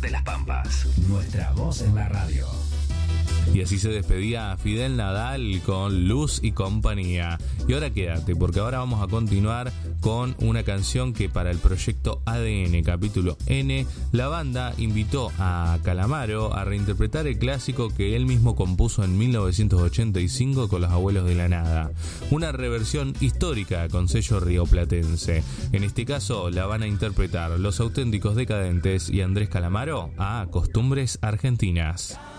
de las Pampas. Nuestra voz en la radio. Y así se despedía Fidel Nadal con Luz y Compañía. Y ahora quédate, porque ahora vamos a continuar con una canción que para el proyecto ADN capítulo N, la banda invitó a Calamaro a reinterpretar el clásico que él mismo compuso en 1985 con Los Abuelos de la Nada. Una reversión histórica con sello rioplatense. En este caso la van a interpretar Los Auténticos Decadentes y Andrés Calamaro a Costumbres Argentinas.